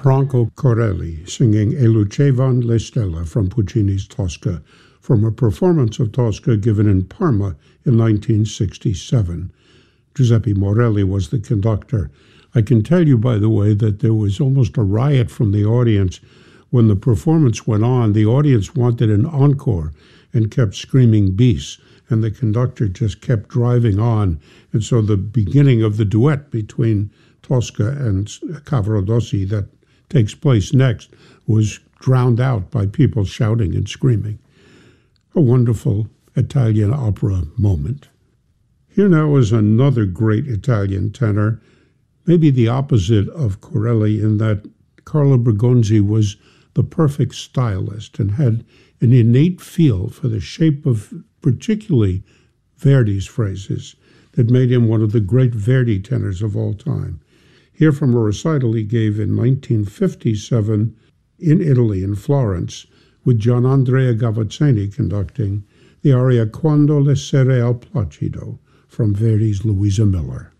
Franco Corelli singing E lucevan le stelle from Puccini's Tosca, from a performance of Tosca given in Parma in 1967. Giuseppe Morelli was the conductor. I can tell you, by the way, that there was almost a riot from the audience. When the performance went on, the audience wanted an encore and kept screaming bis, and the conductor just kept driving on. And so the beginning of the duet between Tosca and Cavaradossi that takes place next was drowned out by people shouting and screaming. A wonderful Italian opera moment. Here now is another great Italian tenor, maybe the opposite of Corelli in that Carlo Bergonzi was the perfect stylist and had an innate feel for the shape of particularly Verdi's phrases that made him one of the great Verdi tenors of all time. Here from a recital he gave in 1957 in Italy, in Florence, with Gianandrea Gavazzeni conducting the aria Quando le sere al placido from Verdi's Luisa Miller.